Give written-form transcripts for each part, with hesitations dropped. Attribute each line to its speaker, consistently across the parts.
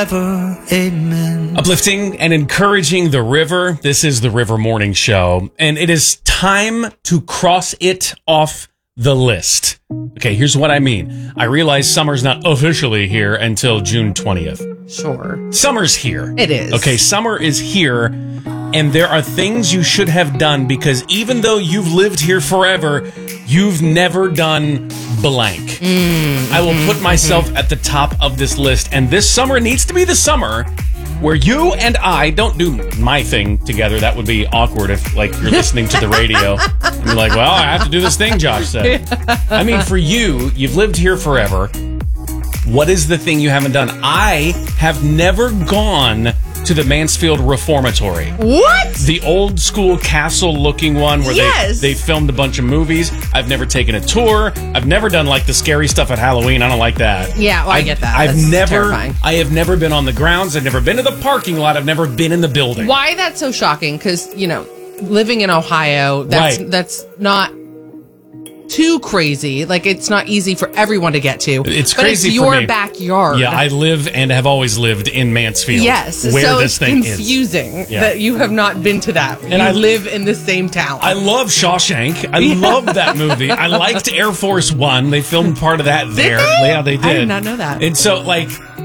Speaker 1: Amen.
Speaker 2: Uplifting and encouraging the river. This is the River Morning Show, and it is time to cross it off the list. Okay, here's what I mean. I realize summer's not officially here until June 20th.
Speaker 3: Sure.
Speaker 2: Summer's here.
Speaker 3: It is.
Speaker 2: Okay, summer is here, and there are things you should have done because even though you've lived here forever, you've never done blank. I will put myself at the top of this list, and this summer needs to be the summer where you and I don't do my thing together. That would be awkward if, like, you're listening to the radio and you're like, well, I have to do this thing Josh said. I mean, for you, you've lived here forever. What is the thing you haven't done? I have never gone to the Mansfield Reformatory.
Speaker 3: What?
Speaker 2: The old school castle looking one where they filmed a bunch of movies. I've never taken a tour. I've never done like the scary stuff at Halloween. I don't like that.
Speaker 3: Yeah, well, I get that.
Speaker 2: I have never been on the grounds. I've never been to the parking lot. I've never been in the building.
Speaker 3: Why that's so shocking? Because, you know, living in Ohio, that's not too crazy. Like, it's not easy for everyone to get to.
Speaker 2: It's
Speaker 3: but
Speaker 2: crazy
Speaker 3: it's
Speaker 2: for
Speaker 3: your
Speaker 2: me.
Speaker 3: backyard.
Speaker 2: Yeah, I live and have always lived in Mansfield.
Speaker 3: Yes,
Speaker 2: where
Speaker 3: so
Speaker 2: this
Speaker 3: it's
Speaker 2: thing is.
Speaker 3: confusing that you have not been to that.
Speaker 2: And
Speaker 3: you
Speaker 2: I
Speaker 3: live in the same town.
Speaker 2: I love Shawshank. I love that movie. I liked Air Force One. They filmed part of that there.
Speaker 3: They?
Speaker 2: They did.
Speaker 3: I did not know that.
Speaker 2: And so, like,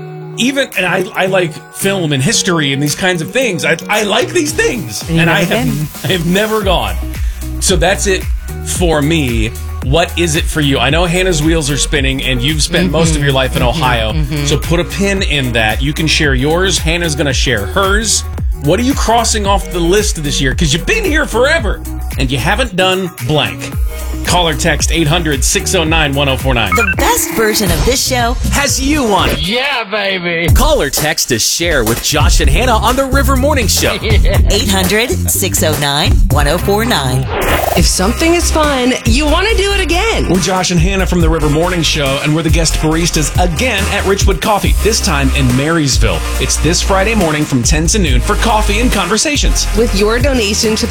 Speaker 2: I like film and history and these kinds of things. I like these things. And I have never gone. So that's it for me. What is it for you? I know Hannah's wheels are spinning, and you've spent most of your life in Ohio, so put a pin in that. You can share yours. Hannah's going to share hers. What are you crossing off the list this year? Because you've been here forever, and you haven't done blank. Call or text 800-609-1049.
Speaker 4: The best version of this show
Speaker 5: has you on it.
Speaker 1: Yeah, baby.
Speaker 5: Call or text to share with Josh and Hannah on the River Morning Show.
Speaker 4: 800-609-1049.
Speaker 3: If something is fun, you want to do it again.
Speaker 2: We're Josh and Hannah from the River Morning Show, and we're the guest baristas again at Richwood Coffee, this time in Marysville. It's this Friday morning from 10 to noon for coffee and conversations.
Speaker 3: With your donation to